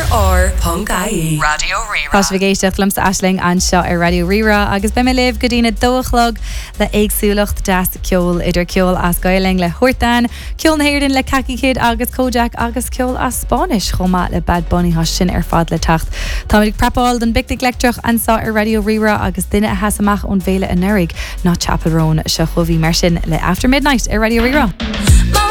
RR.ie Radio Rira. Prosvigéisteach lums Ashling an seo ar Radio Rira agus be me liv godína dóchlog le éagsúlacht deas ceol idir ceol as gailing le Hortan, ceol na Héireann le Caki Kid agus Kojak agus ceol as Spanish chomá le Bad Bunny has sin ar fad le tacht. Tá mig prepáil den bictig lectrach an sá ar Radio Rira agus duine a hasamach ón bhéle a nurig ná Chapel Roan se chomhí mar sin le After Midnight ar Radio Rira.